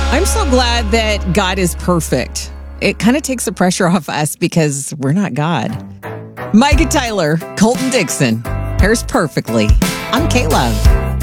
I'm so glad that God is perfect. It kind of takes the pressure off us because we're not God. Micah Tyler, Colton Dixon, pairs perfectly. I'm Kayla.